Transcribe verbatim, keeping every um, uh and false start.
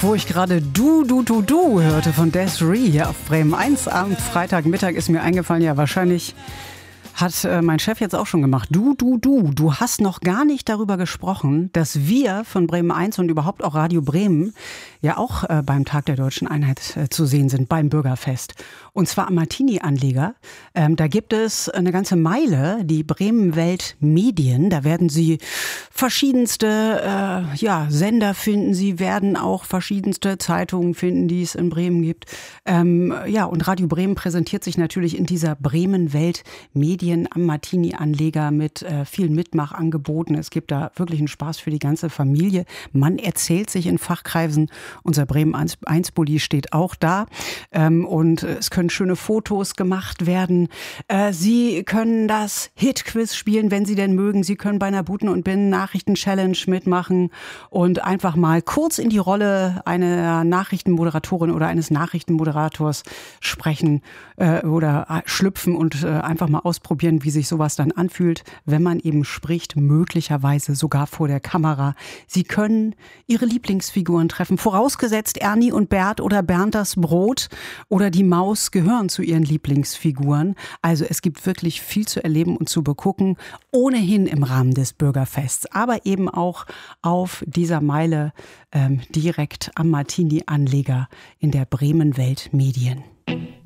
Wo ich gerade Du, Du, Du, Du hörte von Des'ree hier auf Bremen eins am Freitagmittag, ist mir eingefallen, ja wahrscheinlich hat äh, mein Chef jetzt auch schon gemacht. Du, du, du, du hast noch gar nicht darüber gesprochen, dass wir von Bremen eins und überhaupt auch Radio Bremen ja auch äh, beim Tag der Deutschen Einheit äh, zu sehen sind, beim Bürgerfest. Und zwar am Martini-Anleger. Ähm, da gibt es eine ganze Meile, die Bremen-Welt Medien. Da werden Sie verschiedenste äh, ja, Sender finden. Sie werden auch verschiedenste Zeitungen finden, die es in Bremen gibt. Ähm, ja, und Radio Bremen präsentiert sich natürlich in dieser Bremen-Welt Medien am Martini-Anleger mit äh, vielen Mitmachangeboten. Es gibt da wirklich einen Spaß für die ganze Familie. Man erzählt sich in Fachkreisen. Unser Bremen eins Bulli steht auch da. Ähm, und es können schöne Fotos gemacht werden. Äh, Sie können das Hit-Quiz spielen, wenn Sie denn mögen. Sie können bei einer Buten- und Binnen-Nachrichten-Challenge mitmachen und einfach mal kurz in die Rolle einer Nachrichtenmoderatorin oder eines Nachrichtenmoderators sprechen äh, oder schlüpfen und äh, einfach mal ausprobieren, wie sich sowas dann anfühlt, wenn man eben spricht, möglicherweise sogar vor der Kamera. Sie können Ihre Lieblingsfiguren treffen, vorausgesetzt Ernie und Bert oder Bernd das Brot oder die Maus gehören zu Ihren Lieblingsfiguren. Also es gibt wirklich viel zu erleben und zu begucken, ohnehin im Rahmen des Bürgerfests, aber eben auch auf dieser Meile ähm, direkt am Martini-Anleger in der Bremen-Welt Medien.